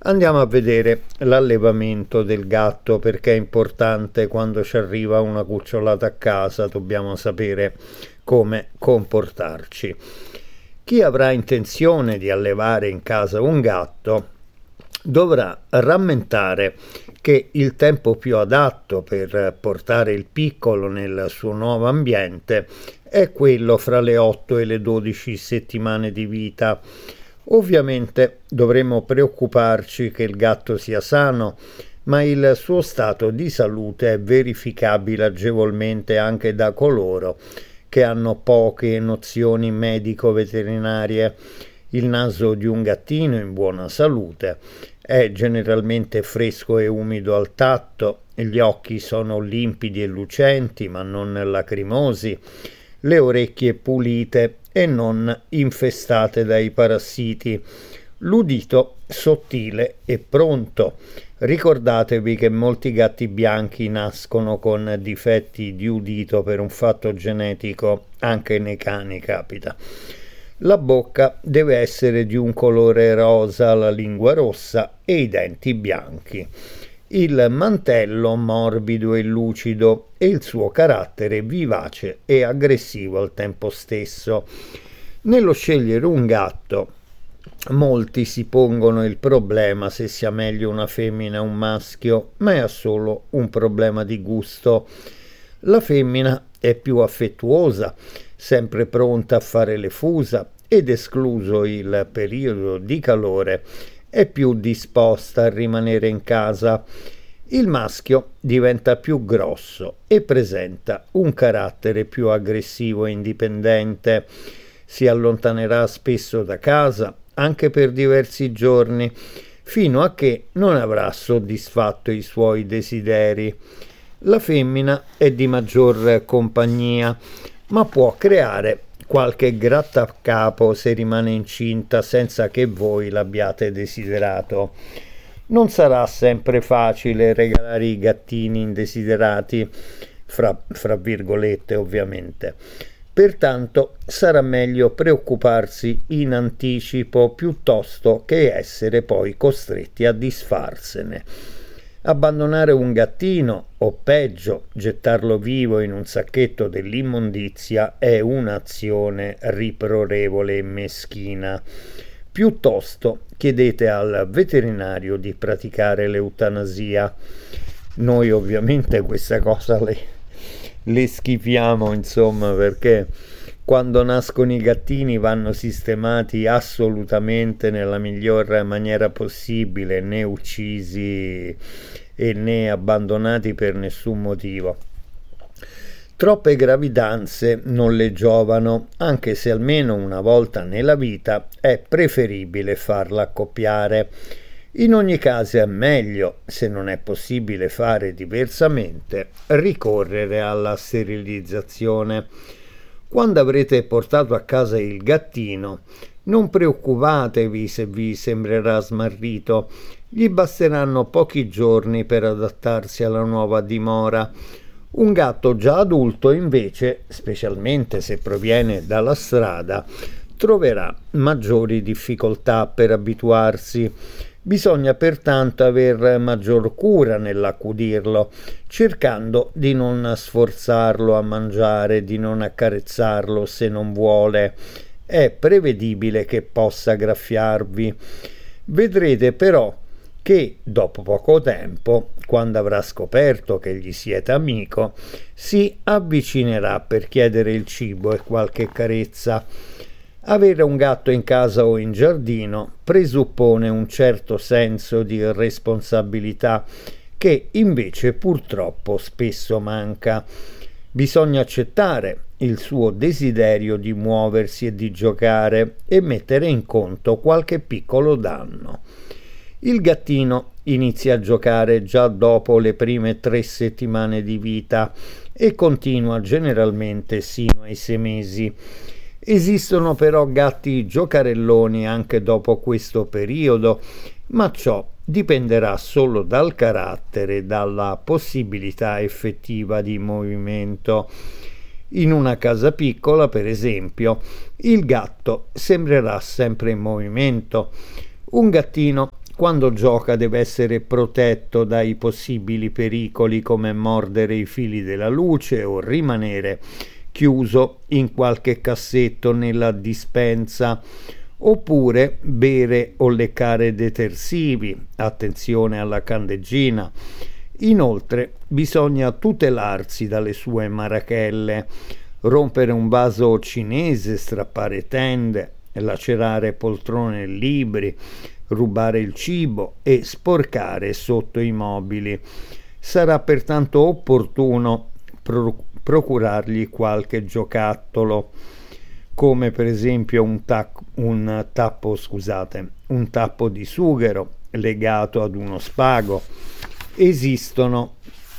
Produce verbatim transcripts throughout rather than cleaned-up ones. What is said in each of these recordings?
Andiamo a vedere l'allevamento del gatto, perché è importante. Quando ci arriva una cucciolata a casa dobbiamo sapere come comportarci. Chi avrà intenzione di allevare in casa un gatto dovrà rammentare che il tempo più adatto per portare il piccolo nel suo nuovo ambiente è quello fra le otto e le dodici settimane di vita. Ovviamente dovremo preoccuparci che il gatto sia sano, ma il suo stato di salute è verificabile agevolmente anche da coloro che hanno poche nozioni medico-veterinarie. Il naso di un gattino in buona salute è generalmente fresco e umido al tatto, gli occhi sono limpidi e lucenti ma non lacrimosi, le orecchie pulite e non infestate dai parassiti, l'udito sottile e pronto. Ricordatevi che molti gatti bianchi nascono con difetti di udito per un fatto genetico, anche nei cani capita. La bocca deve essere di un colore rosa, la lingua rossa e i denti bianchi. Il mantello morbido e lucido e il suo carattere vivace e aggressivo al tempo stesso. Nello scegliere un gatto, molti si pongono il problema se sia meglio una femmina o un maschio, ma è solo un problema di gusto. La femmina è più affettuosa, sempre pronta a fare le fusa ed escluso il periodo di calore è più disposta a rimanere in casa. Il maschio diventa più grosso e presenta un carattere più aggressivo e indipendente. Si allontanerà spesso da casa, anche per diversi giorni, fino a che non avrà soddisfatto i suoi desideri. La femmina è di maggior compagnia, ma può creare qualche grattacapo se rimane incinta senza che voi l'abbiate desiderato. Non sarà sempre facile regalare i gattini indesiderati, fra, fra virgolette ovviamente. Pertanto sarà meglio preoccuparsi in anticipo piuttosto che essere poi costretti a disfarsene. Abbandonare un gattino o peggio gettarlo vivo in un sacchetto dell'immondizia è un'azione riprovevole e meschina. Piuttosto chiedete al veterinario di praticare l'eutanasia. Noi ovviamente questa cosa le, le schifiamo, insomma, perché quando nascono i gattini vanno sistemati assolutamente nella miglior maniera possibile, né uccisi e né abbandonati per nessun motivo. Troppe gravidanze non le giovano, anche se almeno una volta nella vita è preferibile farla accoppiare. In ogni caso è meglio, se non è possibile fare diversamente, ricorrere alla sterilizzazione. Quando avrete portato a casa il gattino, non preoccupatevi se vi sembrerà smarrito, gli basteranno pochi giorni per adattarsi alla nuova dimora. Un gatto già adulto, invece, specialmente se proviene dalla strada, troverà maggiori difficoltà per abituarsi. Bisogna pertanto aver maggior cura nell'accudirlo, cercando di non sforzarlo a mangiare, di non accarezzarlo se non vuole. È prevedibile che possa graffiarvi. Vedrete però che dopo poco tempo, quando avrà scoperto che gli siete amico, si avvicinerà per chiedere il cibo e qualche carezza. Avere un gatto in casa o in giardino presuppone un certo senso di responsabilità che invece purtroppo spesso manca. Bisogna accettare il suo desiderio di muoversi e di giocare e mettere in conto qualche piccolo danno. Il gattino inizia a giocare già dopo le prime tre settimane di vita e continua generalmente sino ai sei mesi. Esistono però gatti giocarelloni anche dopo questo periodo, ma ciò dipenderà solo dal carattere e dalla possibilità effettiva di movimento. In una casa piccola, per esempio, il gatto sembrerà sempre in movimento. Un gattino quando gioca deve essere protetto dai possibili pericoli come mordere i fili della luce o rimanere chiuso in qualche cassetto nella dispensa, oppure bere o leccare detersivi, attenzione alla candeggina. Inoltre bisogna tutelarsi dalle sue marachelle, rompere un vaso cinese, strappare tende, lacerare poltrone e libri, rubare il cibo e sporcare sotto i mobili. Sarà pertanto opportuno pro- procurargli qualche giocattolo, come per esempio un, tac- un tappo, scusate, un tappo di sughero legato ad uno spago. Esistono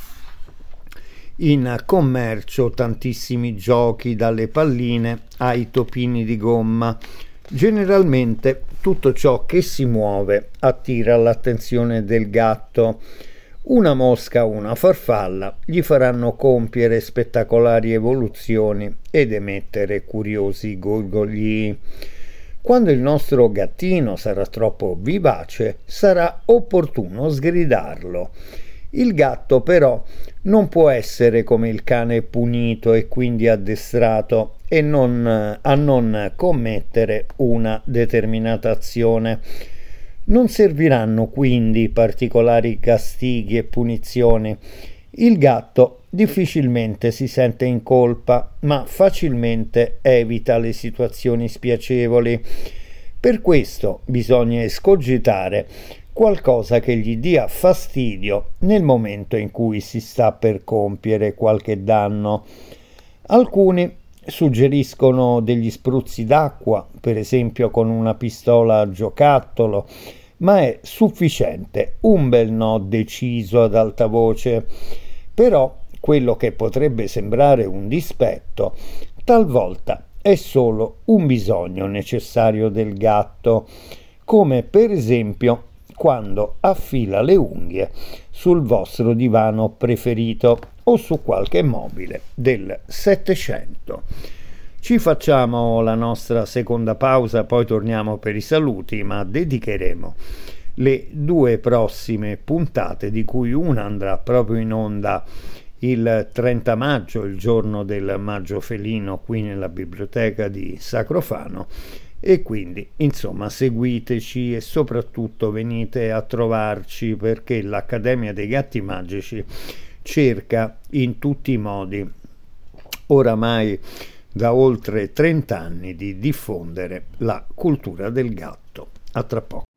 in commercio tantissimi giochi, dalle palline ai topini di gomma. Generalmente tutto ciò che si muove attira l'attenzione del gatto. Una mosca o una farfalla gli faranno compiere spettacolari evoluzioni ed emettere curiosi gorgogli. Quando il nostro gattino sarà troppo vivace, sarà opportuno sgridarlo. Il gatto però non può essere come il cane punito e quindi addestrato e non, a non commettere una determinata azione. Non serviranno quindi particolari castighi e punizioni. Il gatto difficilmente si sente in colpa, ma facilmente evita le situazioni spiacevoli. Per questo bisogna escogitare qualcosa che gli dia fastidio nel momento in cui si sta per compiere qualche danno. Alcuni suggeriscono degli spruzzi d'acqua, per esempio con una pistola a giocattolo, ma è sufficiente un bel no deciso ad alta voce. Però quello che potrebbe sembrare un dispetto, talvolta è solo un bisogno necessario del gatto, come per esempio quando affila le unghie sul vostro divano preferito o su qualche mobile del Settecento. Ci facciamo la nostra seconda pausa, poi torniamo per i saluti, ma dedicheremo le due prossime puntate, di cui una andrà proprio in onda il trenta maggio, il giorno del Maggio Felino, qui nella biblioteca di Sacrofano. E quindi, insomma, seguiteci e soprattutto venite a trovarci, perché l'Accademia dei Gatti Magici cerca in tutti i modi, oramai da oltre trenta anni, di diffondere la cultura del gatto. A tra poco.